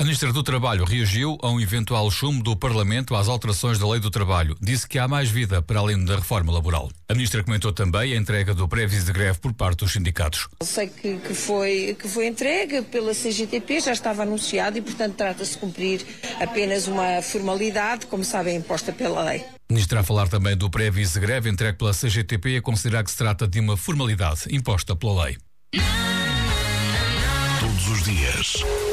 Ministra do Trabalho reagiu a um eventual chumbo do Parlamento às alterações da Lei do Trabalho. Disse que há mais vida para além da reforma laboral. A Ministra comentou também a entrega do pré-aviso de greve por parte dos sindicatos. Sei que foi entregue pela CGTP, já estava anunciado e, portanto, trata-se de cumprir apenas uma formalidade, como sabem, imposta pela lei. A Ministra a falar também do pré-aviso de greve entregue pela CGTP e a considerar que se trata de uma formalidade imposta pela lei. Todos os dias